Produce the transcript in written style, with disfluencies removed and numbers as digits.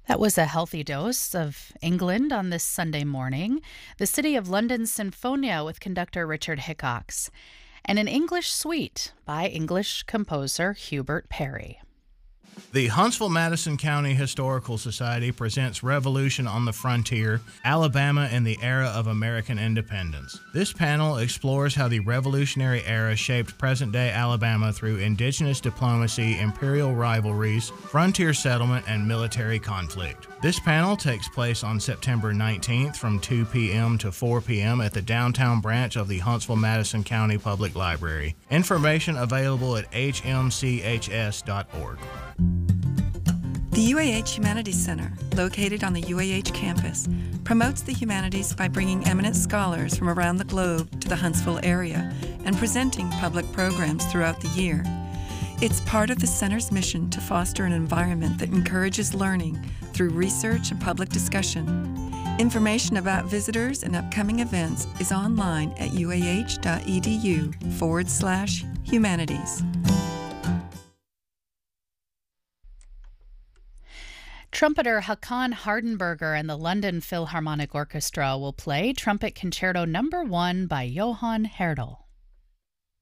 That was a healthy dose of England on this Sunday morning. The City of London Sinfonia with conductor Richard Hickox, and an English suite by English composer Hubert Parry. The Huntsville-Madison County Historical Society presents Revolution on the Frontier, Alabama in the Era of American Independence. This panel explores how the Revolutionary era shaped present-day Alabama through indigenous diplomacy, imperial rivalries, frontier settlement, and military conflict. This panel takes place on September 19th from 2 p.m. to 4 p.m. at the downtown branch of the Huntsville-Madison County Public Library. Information available at hmchs.org. The UAH Humanities Center, located on the UAH campus, promotes the humanities by bringing eminent scholars from around the globe to the Huntsville area and presenting public programs throughout the year. It's part of the center's mission to foster an environment that encourages learning through research and public discussion. Information about visitors and upcoming events is online at uah.edu/humanities. Trumpeter Hakan Hardenberger and the London Philharmonic Orchestra will play Trumpet Concerto No. 1 by Johann Herdel.